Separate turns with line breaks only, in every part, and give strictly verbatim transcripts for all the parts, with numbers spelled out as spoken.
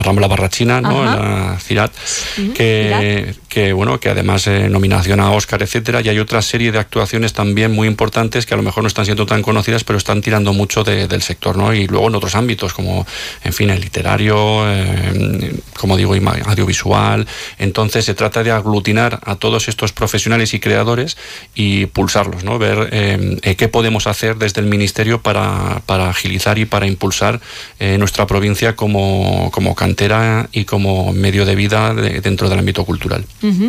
Rambla Barrachina, ¿no? En la Cirat, uh-huh. que, que bueno, que además eh, nominación a Oscar, etcétera, y hay otra serie de actuaciones también muy importantes que a lo mejor no están siendo tan conocidas, pero están tirando mucho de, del sector, ¿no? Y luego en otros ámbitos, como, en fin, el literario, eh, como digo, audiovisual. Entonces se trata de aglutinar a todos estos profesionales y creadores y pulsarlos, ¿no? Ver eh, eh, qué podemos hacer desde el Ministerio para, para agilizar y para impulsar eh, nuestra provincia como, como cantera y como medio de vida de, dentro del ámbito cultural.
Uh-huh.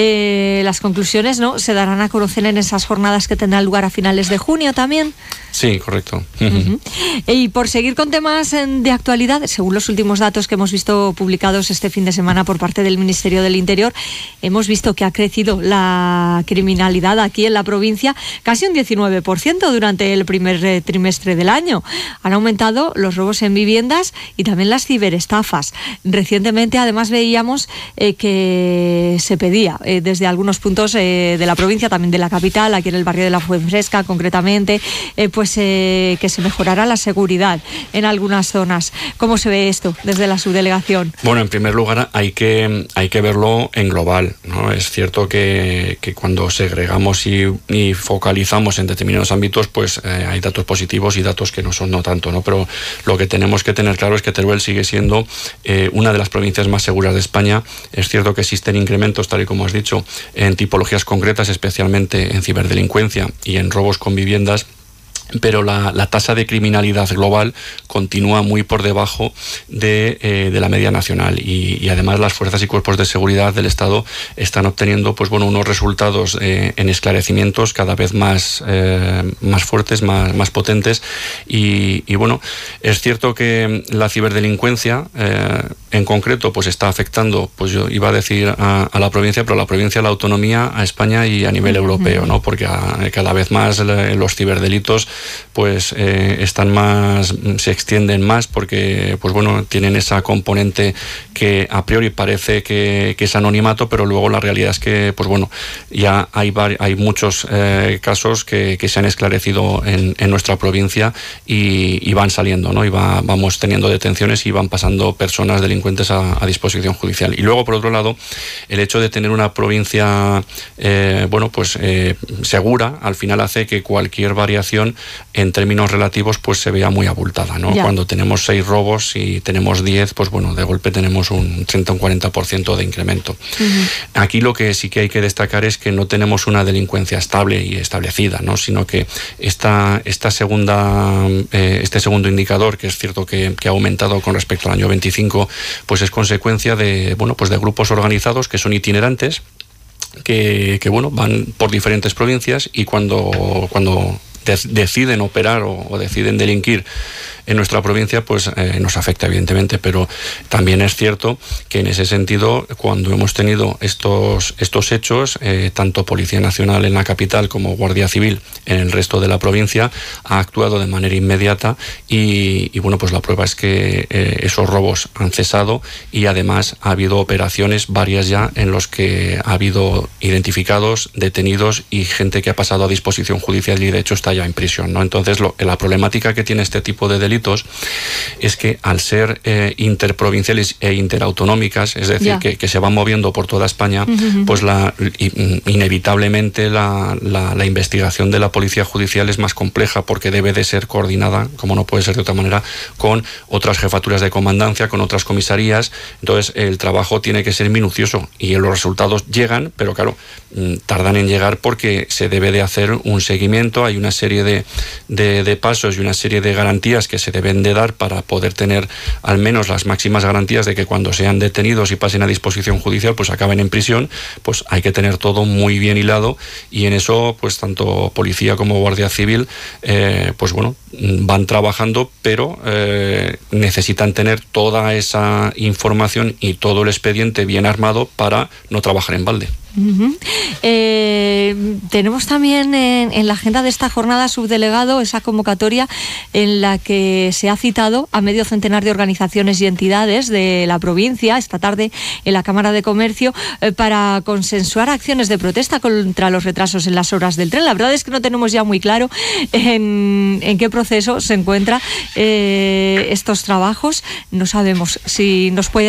Eh, las conclusiones, ¿no?, se darán a conocer en esas jornadas que tendrán lugar a finales de junio también.
Sí, correcto.
Uh-huh. Y por seguir con temas de actualidad, según los últimos datos que hemos visto publicados este fin de semana por parte del Ministerio del Interior, hemos visto que ha crecido la criminalidad aquí en la provincia casi un diecinueve por ciento durante el primer trimestre del año. Han aumentado los robos en viviendas y también las ciberestafas. Recientemente, además, veíamos eh, que se pedía eh, desde algunos puntos eh, de la provincia, también de la capital, aquí en el barrio de la Fuenfresca concretamente, eh, pues Pues eh, que se mejorara la seguridad en algunas zonas. ¿Cómo se ve esto desde la subdelegación?
Bueno, en primer lugar hay que, hay que verlo en global, ¿no? Es cierto que, que cuando segregamos y, y focalizamos en determinados ámbitos, pues eh, hay datos positivos y datos que no son no tanto, ¿no? Pero lo que tenemos que tener claro es que Teruel sigue siendo eh, una de las provincias más seguras de España. Es cierto que existen incrementos, tal y como has dicho, en tipologías concretas, especialmente en ciberdelincuencia y en robos con viviendas, pero la, la tasa de criminalidad global continúa muy por debajo de, eh, de la media nacional y, y además las fuerzas y cuerpos de seguridad del Estado están obteniendo pues bueno unos resultados eh, en esclarecimientos cada vez más, eh, más fuertes, más, más potentes y, y bueno, es cierto que la ciberdelincuencia eh, en concreto pues está afectando, pues yo iba a decir a, a la provincia, pero a la provincia, a la autonomía, a España y a nivel europeo, ¿no? Porque a, cada vez más los ciberdelitos pues eh, están más, se extienden más porque pues bueno, tienen esa componente que a priori parece que, que es anonimato, pero luego la realidad es que pues bueno, ya hay, hay muchos eh, casos que, que se han esclarecido en, en nuestra provincia y, y van saliendo, ¿no? Y va, vamos teniendo detenciones y van pasando personas delincuentes a, a disposición judicial. Y luego, por otro lado, el hecho de tener una provincia eh, bueno, pues eh, segura, al final hace que cualquier variación en términos relativos pues se vea muy abultada, ¿no? Ya. Cuando tenemos seis robos y tenemos diez, pues bueno, de golpe tenemos un treinta o un cuarenta por ciento de incremento. Uh-huh. Aquí lo que sí que hay que destacar es que no tenemos una delincuencia estable y establecida, ¿no? Sino que esta, esta segunda, eh, este segundo indicador, que es cierto que, que ha aumentado con respecto al año veinticinco, pues es consecuencia de, bueno, pues de grupos organizados que son itinerantes, que, que bueno, van por diferentes provincias y cuando, cuando deciden operar o, o deciden delinquir en nuestra provincia, pues eh, nos afecta evidentemente, pero también es cierto que en ese sentido, cuando hemos tenido estos, estos hechos, eh, tanto Policía Nacional en la capital como Guardia Civil en el resto de la provincia ha actuado de manera inmediata y, y bueno, pues la prueba es que eh, esos robos han cesado y además ha habido operaciones, varias ya, en los que ha habido identificados, detenidos y gente que ha pasado a disposición judicial y de hecho está ya en prisión, ¿no? Entonces, lo, la problemática que tiene este tipo de delitos es que al ser eh, interprovinciales e interautonómicas, es decir, que, que se van moviendo por toda España, uh-huh. pues la, inevitablemente la, la, la investigación de la Policía Judicial es más compleja porque debe de ser coordinada, como no puede ser de otra manera, con otras jefaturas de comandancia, con otras comisarías. Entonces el trabajo tiene que ser minucioso y los resultados llegan, pero claro, tardan en llegar porque se debe de hacer un seguimiento, hay una serie de, de, de pasos y una serie de garantías que se deben de dar para poder tener al menos las máximas garantías de que cuando sean detenidos y pasen a disposición judicial pues acaben en prisión. Pues hay que tener todo muy bien hilado y en eso pues tanto Policía como Guardia Civil eh, pues bueno, van trabajando, pero eh, necesitan tener toda esa información y todo el expediente bien armado para no trabajar en balde.
Uh-huh. Eh, tenemos también en, en la agenda de esta jornada, subdelegado, esa convocatoria en la que se ha citado a medio centenar de organizaciones y entidades de la provincia esta tarde en la Cámara de Comercio eh, para consensuar acciones de protesta contra los retrasos en las obras del tren. La verdad es que no tenemos ya muy claro en, en qué proceso se encuentran eh, estos trabajos. No sabemos si nos puede